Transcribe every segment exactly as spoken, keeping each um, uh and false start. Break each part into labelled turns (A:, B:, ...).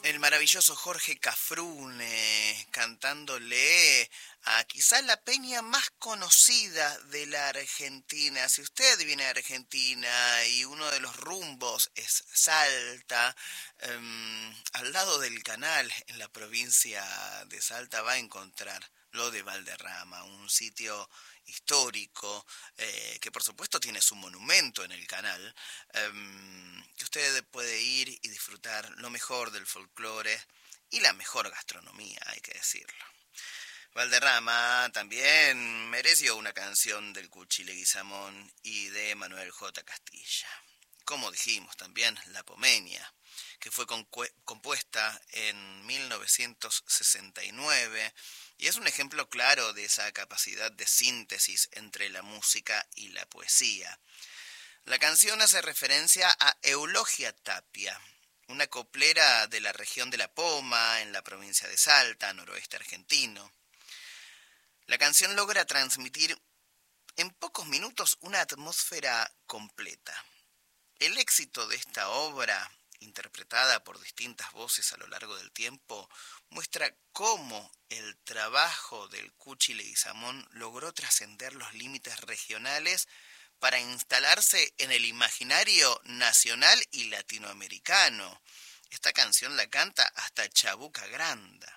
A: El maravilloso Jorge Cafrune cantándole a quizás la peña más conocida de la Argentina. Si usted viene a Argentina y uno de los rumbos es Salta, um, al lado del canal en la provincia de Salta va a encontrar lo de Valderrama, un sitio histórico eh, que por supuesto tiene su monumento en el canal, um, que usted puede ir y disfrutar lo mejor del folclore y la mejor gastronomía, hay que decirlo. Valderrama también mereció una canción del Cuchi Leguizamón y de Manuel J. Castilla. Como dijimos también, La Pomeña, que fue compuesta en mil novecientos sesenta y nueve y es un ejemplo claro de esa capacidad de síntesis entre la música y la poesía. La canción hace referencia a Eulogia Tapia, una coplera de la región de La Poma, en la provincia de Salta, noroeste argentino. La canción logra transmitir en pocos minutos una atmósfera completa. El éxito de esta obra, interpretada por distintas voces a lo largo del tiempo, muestra cómo el trabajo del Cuchi Leguizamón logró trascender los límites regionales para instalarse en el imaginario nacional y latinoamericano. Esta canción la canta hasta Chabuca Granda.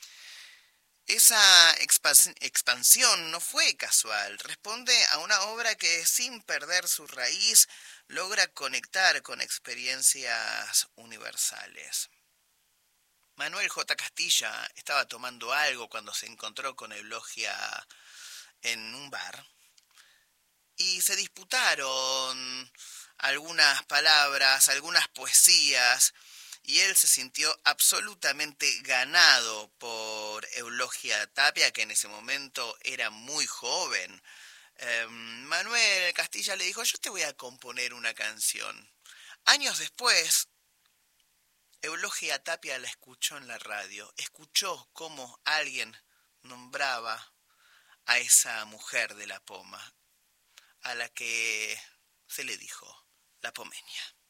A: Esa expansión no fue casual, responde a una obra que sin perder su raíz logra conectar con experiencias universales. Manuel J. Castilla estaba tomando algo cuando se encontró con Eulogia en un bar y se disputaron algunas palabras, algunas poesías, y él se sintió absolutamente ganado por Eulogia Tapia, que en ese momento era muy joven. Eh, Manuel Castilla le dijo, yo te voy a componer una canción. Años después, Eulogia Tapia la escuchó en la radio, escuchó cómo alguien nombraba a esa mujer de La Poma, a la que se le dijo La Pomeña.